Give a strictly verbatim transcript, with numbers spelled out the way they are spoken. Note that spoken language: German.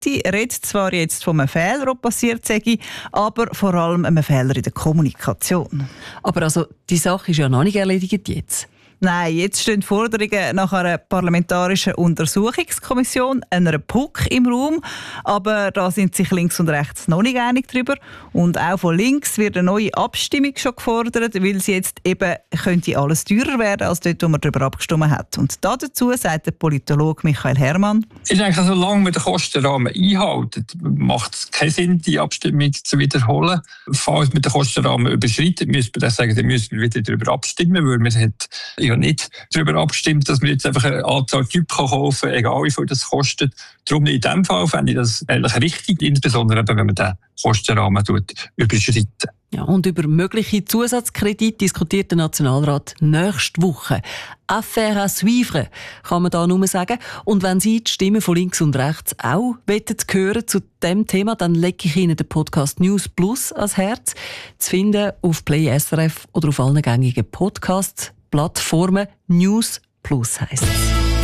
Seite redet zwar jetzt von einem Fehler, der passiert sei, aber vor allem einem Fehler in der Kommunikation. Aber also, die Sache ist ja noch nicht erledigt jetzt. Nein, jetzt stehen Forderungen nach einer parlamentarischen Untersuchungskommission, einer P U C, im Raum. Aber da sind sich links und rechts noch nicht einig darüber. Und auch von links wird eine neue Abstimmung schon gefordert, weil sie jetzt eben könnte alles teurer werden als dort, wo man darüber abgestimmt hat. Und dazu sagt der Politologe Michael Herrmann: Ich denke, solange wir den Kostenrahmen einhalten, macht es keinen Sinn, die Abstimmung zu wiederholen. Falls wir den Kostenrahmen überschreiten, müssen wir dann sagen, dann müssen wir wieder darüber abstimmen, weil wir hat ja nicht darüber abstimmt, dass wir jetzt einfach eine Anzahl Typen kaufen kann, egal wie viel das kostet. Darum in diesem Fall fände ich das eigentlich richtig, insbesondere wenn man den Kostenrahmen überschreitet. Ja, und über mögliche Zusatzkredite diskutiert der Nationalrat nächste Woche. Affaire à suivre, kann man da nur sagen. Und wenn Sie die Stimmen von links und rechts auch hören zu diesem Thema, dann lege ich Ihnen den Podcast News Plus ans Herz. Zu finden auf Play S R F oder auf allen gängigen Podcast-Plattformen. News Plus heisst es.